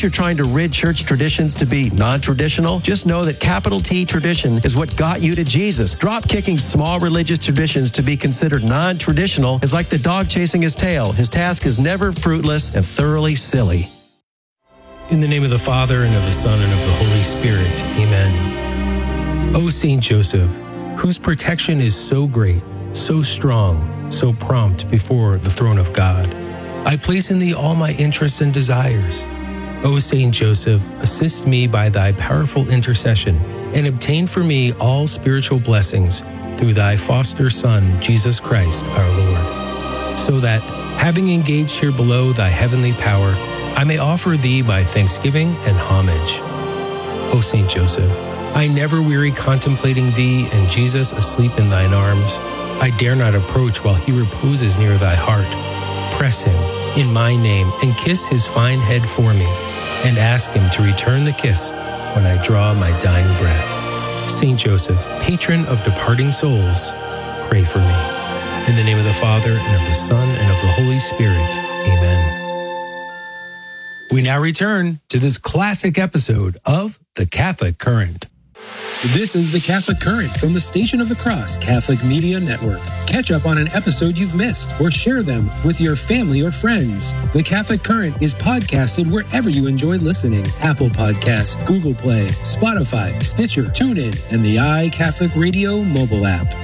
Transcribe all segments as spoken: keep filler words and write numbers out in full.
you're trying to rid church traditions to be non-traditional, just know that capital T tradition is what got you to Jesus. Drop-kicking small religious traditions to be considered non-traditional is like the dog chasing his tail. His task is never fruitless and thoroughly silly. In the name of the Father, and of the Son, and of the Holy Spirit. Amen. O Saint Joseph, whose protection is so great, so strong, so prompt before the throne of God, I place in thee all my interests and desires. O Saint Joseph, assist me by thy powerful intercession, and obtain for me all spiritual blessings through thy foster Son, Jesus Christ, our Lord, so that, having engaged here below thy heavenly power, I may offer thee my thanksgiving and homage. O Saint Joseph, I never weary contemplating thee and Jesus asleep in thine arms. I dare not approach while he reposes near thy heart. Press him in my name and kiss his fine head for me, and ask him to return the kiss when I draw my dying breath. Saint Joseph, patron of departing souls, pray for me. In the name of the Father, and of the Son, and of the Holy Spirit. Amen. We now return to this classic episode of The Catholic Current. This is The Catholic Current from the Station of the Cross Catholic Media Network. Catch up on an episode you've missed or share them with your family or friends. The Catholic Current is podcasted wherever you enjoy listening. Apple Podcasts, Google Play, Spotify, Stitcher, TuneIn, and the iCatholic Radio mobile app.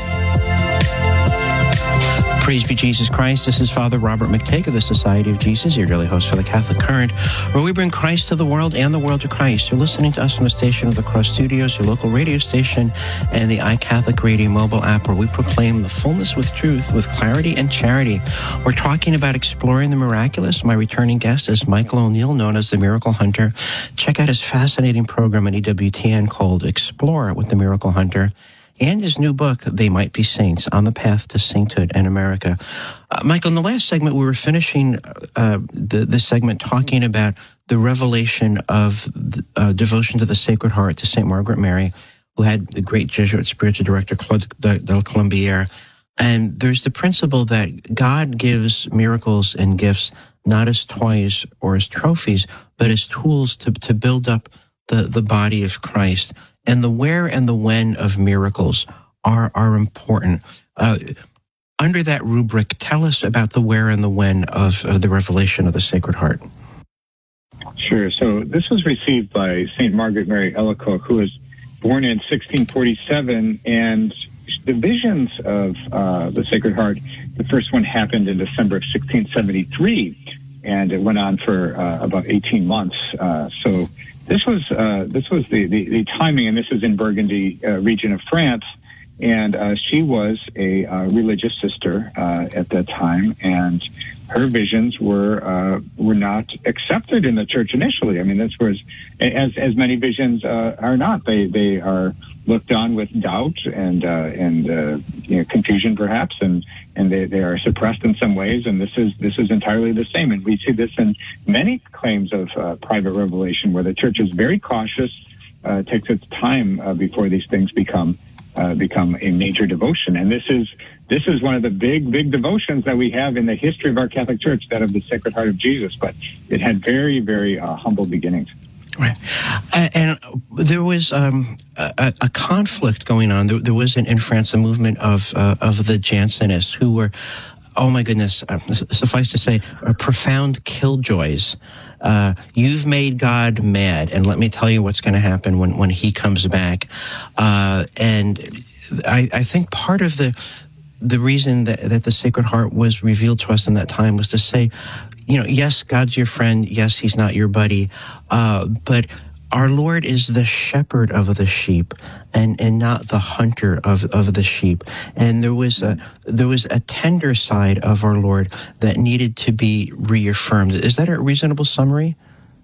Praise be Jesus Christ. This is Father Robert McTague of the Society of Jesus, your daily host for the Catholic Current, where we bring Christ to the world and the world to Christ. You're listening to us from the Station of the Cross Studios, your local radio station, and the iCatholic Radio mobile app, where we proclaim the fullness with truth, with clarity and charity. We're talking about exploring the miraculous. My returning guest is Michael O'Neill, known as the Miracle Hunter. Check out his fascinating program at E W T N called Explore with the Miracle Hunter, and his new book, They Might Be Saints, On the Path to Sainthood in America. Uh, Michael, in the last segment, we were finishing uh, the, the segment talking about the revelation of uh, devotion to the Sacred Heart to Saint Margaret Mary, who had the great Jesuit spiritual director, Claude de, de Colombière. And there's the principle that God gives miracles and gifts not as toys or as trophies, but as tools to, to build up the, the body of Christ. And the where and the when of miracles are are important. Uh, under that rubric, tell us about the where and the when of, of the revelation of the Sacred Heart. Sure. So this was received by Saint Margaret Mary Alacoque, who was born in sixteen forty-seven, and the visions of uh, the Sacred Heart, the first one happened in December of sixteen seventy-three, and it went on for uh, about eighteen months. Uh, so This was uh, this was the, the, the timing, and this is in Burgundy uh, region of France, and uh, she was a uh, religious sister uh, at that time, and her visions were uh, were not accepted in the church initially. I mean, this was as as many visions uh, are not. They they are looked on with doubt and uh, and uh, you know, confusion, perhaps, and and they, they are suppressed in some ways. And this is this is entirely the same. And we see this in many claims of uh, private revelation, where the church is very cautious, uh, takes its time uh, before these things become uh, become a major devotion. And this is this is one of the big big devotions that we have in the history of our Catholic Church, that of the Sacred Heart of Jesus. But it had very very uh, humble beginnings. Right. Uh, and there was um, a, a conflict going on. There, there was in, in France a movement of uh, of the Jansenists who were, oh my goodness, uh, suffice to say, uh, profound killjoys. Uh, you've made God mad, and let me tell you what's going to happen when, when he comes back. Uh, and I, I think part of the the reason that, that the Sacred Heart was revealed to us in that time was to say, you know, yes, God's your friend. Yes, he's not your buddy. Uh, but our Lord is the shepherd of the sheep and, and not the hunter of, of the sheep. And there was a, there was a tender side of our Lord that needed to be reaffirmed. Is that a reasonable summary?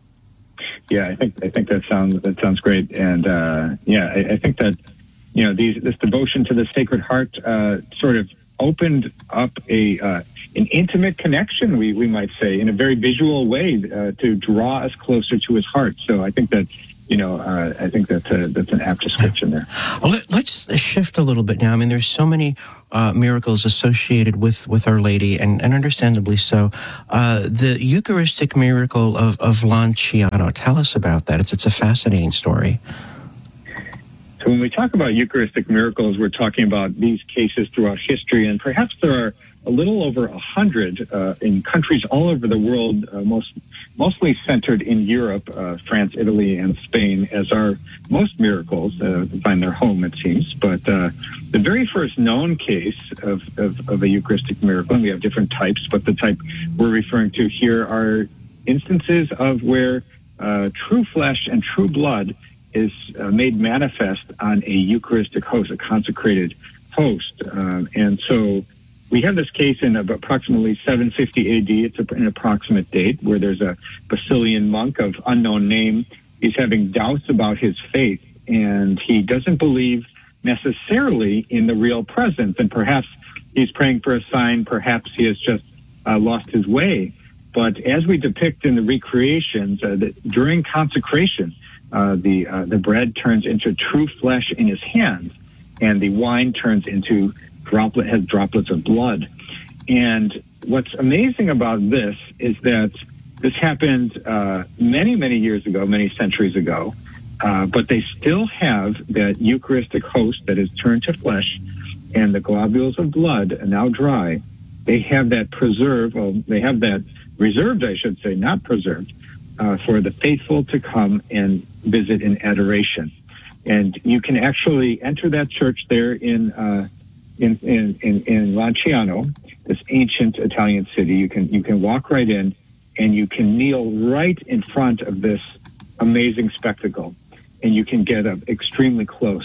Yeah, I think, I think that sounds, that sounds great. And, uh, yeah, I, I think that, you know, these, this devotion to the Sacred Heart, uh, sort of opened up a uh, an intimate connection, we, we might say, in a very visual way uh, to draw us closer to his heart. So I think that you know, uh, I think that's a, that's an apt description there. Well, let, let's shift a little bit now. I mean, there's so many uh, miracles associated with, with Our Lady, and, and understandably so. Uh, the Eucharistic miracle of, of Lanciano, tell us about that. It's, it's a fascinating story. So when we talk about Eucharistic miracles, we're talking about these cases throughout history, and perhaps there are a little over a hundred uh, in countries all over the world, uh, most mostly centered in Europe, uh, France, Italy, and Spain, as are most miracles uh, find their home, it seems. But uh, the very first known case of, of, of a Eucharistic miracle, and we have different types, but the type we're referring to here are instances of where uh, true flesh and true blood is uh, made manifest on a Eucharistic host, a consecrated host. Uh, and so we have this case in approximately seven fifty A D. It's an approximate date where there's a Basilian monk of unknown name. He's having doubts about his faith, and he doesn't believe necessarily in the real presence. And perhaps he's praying for a sign. Perhaps he has just uh, lost his way. But as we depict in the recreations, uh, the, during consecration, uh, the uh, the bread turns into true flesh in his hands, and the wine turns into droplet has droplets of blood. And what's amazing about this is that this happened uh, many, many years ago, many centuries ago, uh, but they still have that Eucharistic host that is turned to flesh, and the globules of blood are now dry. They have that preserved, well, they have that reserved, I should say, not preserved, uh, for the faithful to come and visit in adoration. And you can actually enter that church there in uh, In, in, in, in Lanciano, this ancient Italian city. You can you can walk right in, and you can kneel right in front of this amazing spectacle, and you can get up extremely close.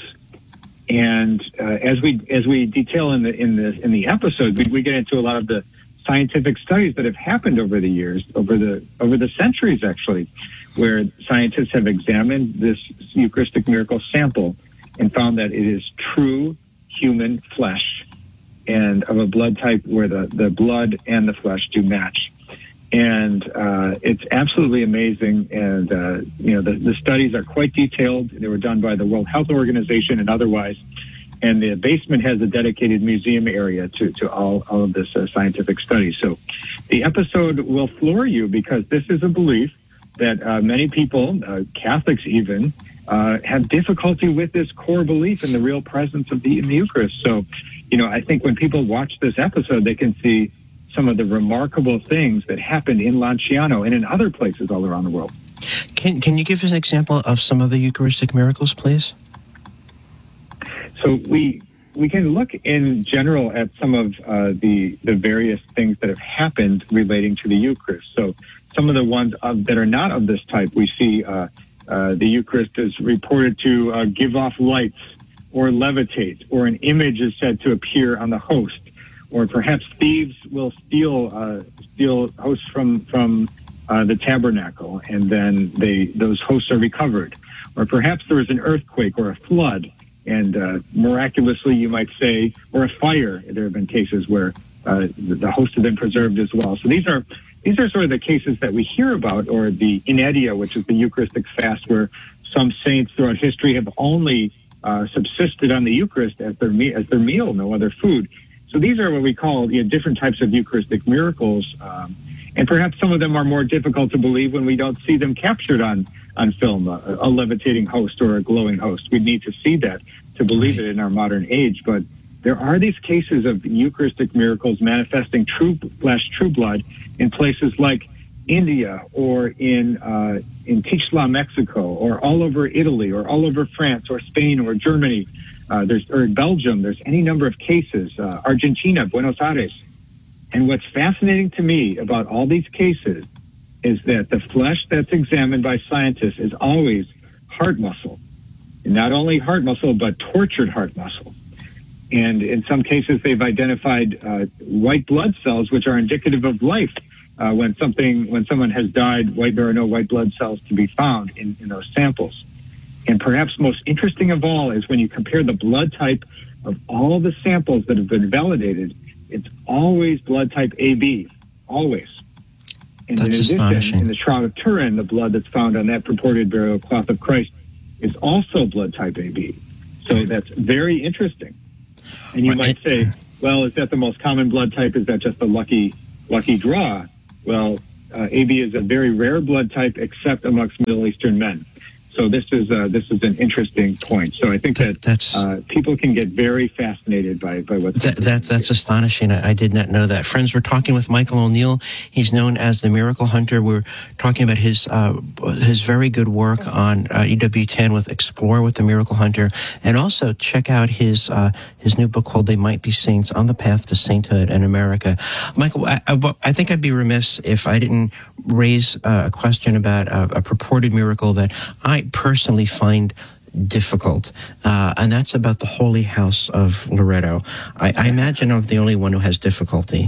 And uh, as we as we detail in the in the in the episode, we, we get into a lot of the scientific studies that have happened over the years, over the over the centuries actually, where scientists have examined this Eucharistic miracle sample and found that it is true human flesh, and of a blood type where the, the blood and the flesh do match. And uh, it's absolutely amazing. And, uh, you know, the, the studies are quite detailed. They were done by the World Health Organization and otherwise. And the basement has a dedicated museum area to, to all, all of this uh, scientific study. So the episode will floor you, because this is a belief that uh, many people, uh, Catholics even, Uh, have difficulty with this core belief in the real presence of the, in the Eucharist. So, you know, I think when people watch this episode, they can see some of the remarkable things that happened in Lanciano and in other places all around the world. Can Can you give us an example of some of the Eucharistic miracles, please? So we we can look in general at some of uh, the the various things that have happened relating to the Eucharist. So some of the ones of, that are not of this type, we see. Uh, Uh, the Eucharist is reported to uh, give off lights or levitate, or an image is said to appear on the host, or perhaps thieves will steal uh, steal hosts from from uh, the tabernacle, and then they those hosts are recovered. Or perhaps there is an earthquake or a flood, and uh, miraculously, you might say, or a fire. There have been cases where uh, the, the host have been preserved as well. So these are These are sort of the cases that we hear about, or the inedia, which is the Eucharistic fast, where some saints throughout history have only uh, subsisted on the Eucharist as their me- as their meal, no other food. So these are what we call, you know, different types of Eucharistic miracles, um, and perhaps some of them are more difficult to believe when we don't see them captured on on film, a, a levitating host or a glowing host. We need to see that to believe it in our modern age, but there are these cases of Eucharistic miracles manifesting true flesh, true blood, in places like India, or in uh, in Tixla, Mexico, or all over Italy, or all over France, or Spain, or Germany. Uh, there's or Belgium. There's any number of cases. Uh, Argentina, Buenos Aires. And what's fascinating to me about all these cases is that the flesh that's examined by scientists is always heart muscle, and not only heart muscle, but tortured heart muscle. And in some cases, they've identified uh, white blood cells, which are indicative of life. Uh, when something, when someone has died, white, there are no white blood cells to be found in, in those samples. And perhaps most interesting of all is when you compare the blood type of all the samples that have been validated, it's always blood type A B, always. And That's in addition, astonishing. in the Shroud of Turin, the blood that's found on that purported burial cloth of Christ is also blood type A B. So that's very interesting. And you Right. might say, well, is that the most common blood type? Is that just a lucky lucky draw? Well, uh, A B is a very rare blood type, except amongst Middle Eastern men. So this is uh, this is an interesting point. So I think that That's- uh, people can get very fascinated by by what's That, that, that's astonishing. I, I did not know that. Friends, we're talking with Michael O'Neill. He's known as the Miracle Hunter. We're talking about his uh, his very good work on uh, E W ten with Explore with the Miracle Hunter, and also check out his uh, his new book called They Might Be Saints on the Path to Sainthood in America. Michael, I, I, I think I'd be remiss if I didn't raise uh, a question about a, a purported miracle that I personally find difficult, uh, and that's about the Holy House of Loretto. I, I imagine I'm the only one who has difficulty.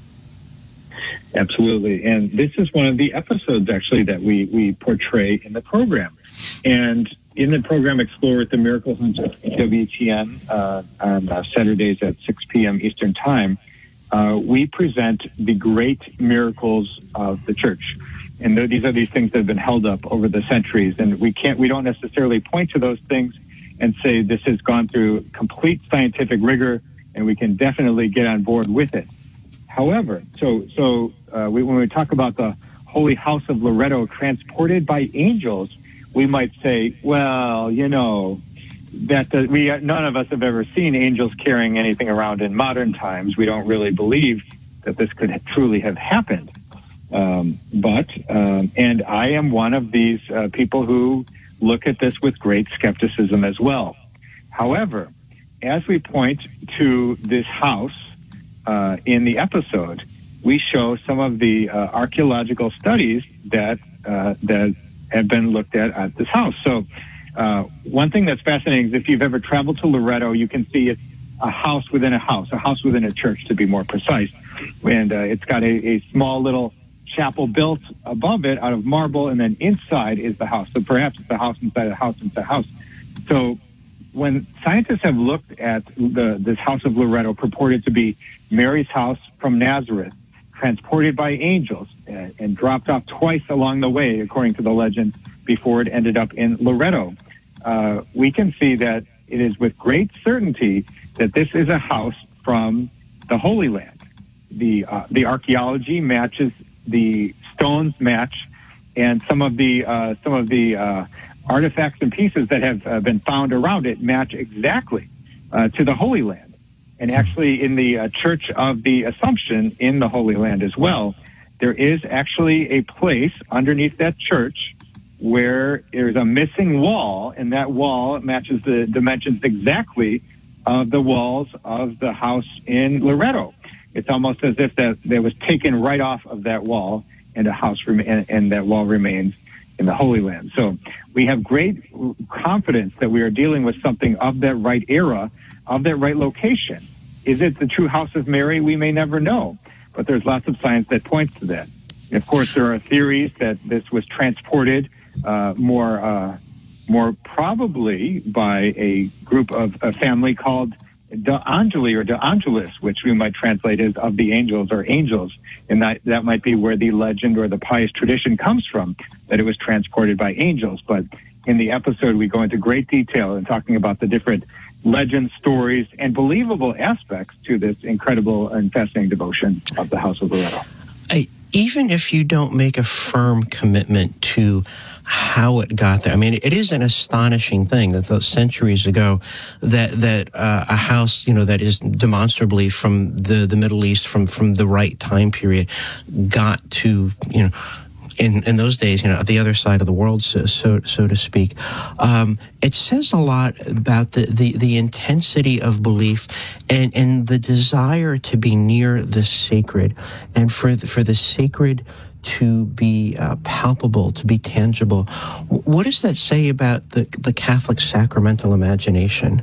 Absolutely. And this is one of the episodes, actually, that we, we portray in the program. And in the program Explore with the Miracle Hunter, W T N, uh, on uh, Saturdays at six p.m. Eastern Time, uh, we present the great miracles of the church. And th- these are these things that have been held up over the centuries. And we can't, we don't necessarily point to those things and say this has gone through complete scientific rigor and we can definitely get on board with it. However, so so uh, we, when we talk about the Holy House of Loretto transported by angels, we might say, well, you know, that the, we none of us have ever seen angels carrying anything around in modern times. We don't really believe that this could truly have happened. Um, but, um, and I am one of these uh, people who look at this with great skepticism as well. However, as we point to this house uh, in the episode, we show some of the uh, archaeological studies that uh, that have been looked at at this house. So uh, one thing that's fascinating is if you've ever traveled to Loretto, you can see it's a house within a house, a house within a church, to be more precise. And uh, it's got a, a small little chapel built above it out of marble, and then inside is the house. So perhaps it's a house inside a house inside a house. So when scientists have looked at the, this house of Loretto, purported to be Mary's house from Nazareth, transported by angels and, and dropped off twice along the way, according to the legend, before it ended up in Loretto, uh, we can see that it is with great certainty that this is a house from the Holy Land. The uh, the archaeology matches, the stones match, and some of the uh, some of the uh, artifacts and pieces that have uh, been found around it match exactly uh, to the Holy Land. And actually, in the uh, Church of the Assumption in the Holy Land as well, there is actually a place underneath that church where there's a missing wall, and that wall matches the dimensions exactly of the walls of the house in Loretto. It's almost as if that, that was taken right off of that wall, and a house rem- and, and that wall remains in the Holy Land. So we have great confidence that we are dealing with something of that right era, of that right location. Is it the true house of Mary? We may never know, but there's lots of science that points to that. And of course, there are theories that this was transported uh, more, uh, more probably by a group of a family called De Angeli or De Angelis, which we might translate as of the angels or angels. And that, that might be where the legend or the pious tradition comes from, that it was transported by angels. But in the episode, we go into great detail in talking about the different legends, stories, and believable aspects to this incredible and fascinating devotion of the House of Loretto. I, even if you don't make a firm commitment to how it got there, I mean, it is an astonishing thing that those centuries ago, that that uh, a house, you know, that is demonstrably from the, the Middle East, from from the right time period, got to, you know, in in those days, you know, the other side of the world, so so, so to speak. Um, it says a lot about the, the, the intensity of belief and, and the desire to be near the sacred, and for the, for the sacred to be uh, palpable, to be tangible. What does that say about the the Catholic sacramental imagination?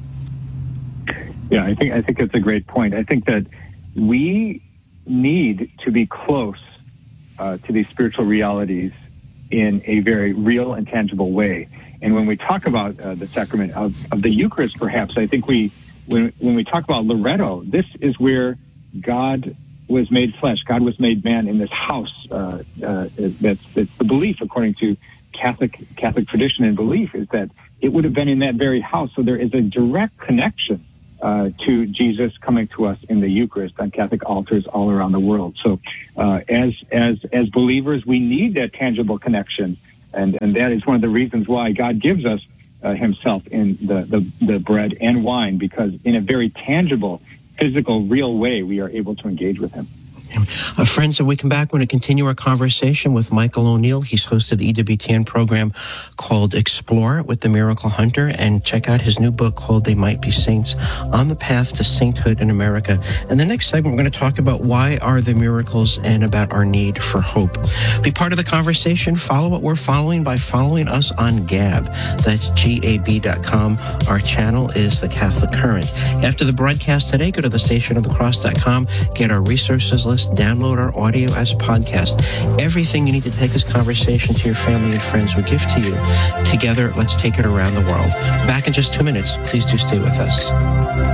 Yeah, I think I think it's a great point. I think that we need to be close uh, to these spiritual realities in a very real and tangible way. And when we talk about uh, the sacrament of, of the Eucharist, perhaps, I think we when when we talk about Loretto, this is where God was made flesh. God was made man in this house. Uh, uh, that's, that's the belief according to Catholic Catholic tradition and belief is that it would have been in that very house. So there is a direct connection uh, to Jesus coming to us in the Eucharist on Catholic altars all around the world. So uh, as as as believers, we need that tangible connection, and and that is one of the reasons why God gives us uh, Himself in the, the the bread and wine, because in a very tangible, physical, real way, we are able to engage with Him. Uh, friends, when we come back, we're going to continue our conversation with Michael O'Neill. He's hosted the E W T N program called Explore with the Miracle Hunter, and check out his new book called They Might Be Saints, On the Path to Sainthood in America. And the next segment, we're going to talk about why are the miracles and about our need for hope. Be part of the conversation. Follow what we're following by following us on Gab. That's G A B dot com. Our channel is The Catholic Current. After the broadcast today, go to the station of the cross dot com, get our resources list, download our audio as podcast. Everything you need to take this conversation to your family and friends we give to you. Together, let's take it around the world. Back in just two minutes. Please do stay with us.